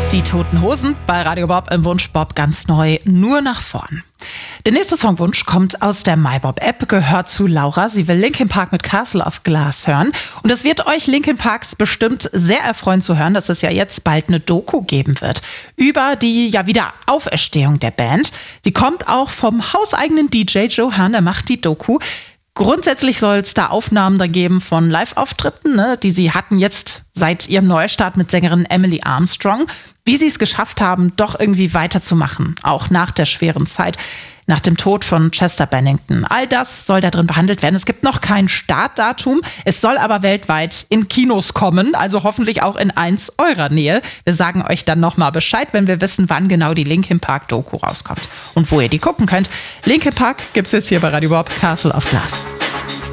Die Toten Hosen bei Radio Bob im Wunsch Bob ganz neu, nur nach vorn. Der nächste Songwunsch kommt aus der MyBob-App, gehört zu Laura. Sie will Linkin Park mit Castle of Glass hören. Und das wird euch Linkin Parks bestimmt sehr erfreuen zu hören, dass es ja jetzt bald eine Doku geben wird über die Wiederauferstehung der Band. Sie kommt auch vom hauseigenen DJ Joe Hahn, der macht die Doku. Grundsätzlich soll es da Aufnahmen dann geben von Live-Auftritten, die sie hatten jetzt seit ihrem Neustart mit Sängerin Emily Armstrong. Wie sie es geschafft haben, doch irgendwie weiterzumachen, auch nach der schweren Zeit, nach dem Tod von Chester Bennington. All das soll da drin behandelt werden. Es gibt noch kein Startdatum. Es soll aber weltweit in Kinos kommen, also hoffentlich auch in eins eurer Nähe. Wir sagen euch dann nochmal Bescheid, wenn wir wissen, wann genau die Linkin Park Doku rauskommt und wo ihr die gucken könnt. Linkin Park gibt's jetzt hier bei Radio Bob, Castle of Glass.